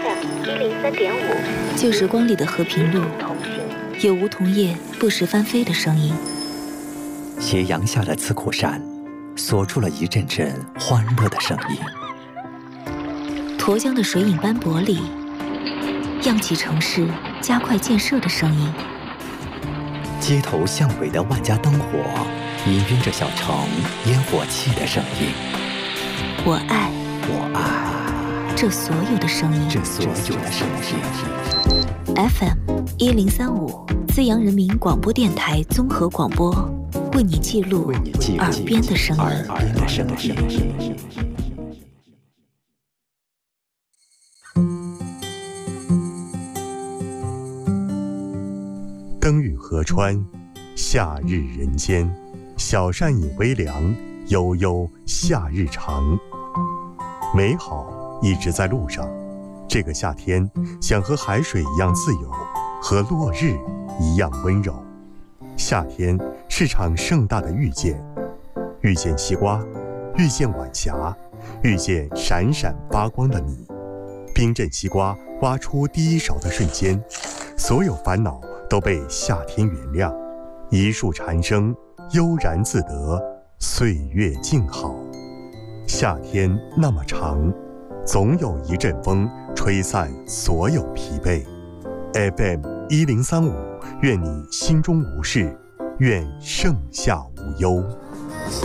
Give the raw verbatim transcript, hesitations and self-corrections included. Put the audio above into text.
F M 一零三点五， 旧时光里的和平路，有梧桐叶不时翻飞的声音。 斜阳下的慈苦山，锁出了一阵阵欢乐的声音。 沱江的水影斑驳里，漾起城市加快建设的声音。 街头巷尾的万家灯火，氤氲着小城烟火气的声音。 我爱， 我爱这所有的声音， 这所有的声音。 F M 一零三五，资阳人民广播电台综合广播，为你记录耳边的声音。 耳边的声音。 灯雨河川，夏日人间，小扇饮微凉，悠悠夏日长。美好一直在路上，这个夏天想和海水一样自由，和落日一样温柔。夏天是场盛大的遇见，遇见西瓜，遇见晚霞，遇见闪闪发光的你。冰镇西瓜挖出第一勺的瞬间，所有烦恼都被夏天原谅，一树蝉声悠然自得，岁月静好。夏天那么长，总有一阵风吹散所有疲惫。F M 一零三五，愿你心中无事，愿盛夏无忧。